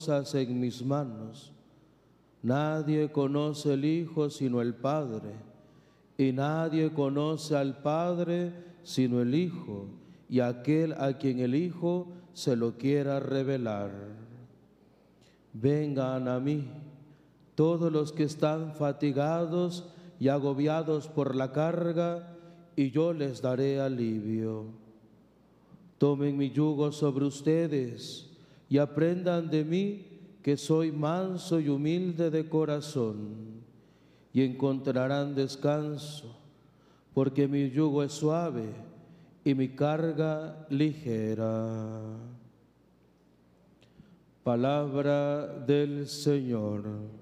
cosas en mis manos. Nadie conoce el Hijo sino el Padre, y nadie conoce al Padre sino el Hijo, y aquel a quien el Hijo se lo quiera revelar. Vengan a mí todos los que están fatigados y agobiados por la carga, y yo les daré alivio. Tomen mi yugo sobre ustedes y aprendan de mí, que soy manso y humilde de corazón, y encontrarán descanso, porque mi yugo es suave y mi carga ligera. Palabra del Señor.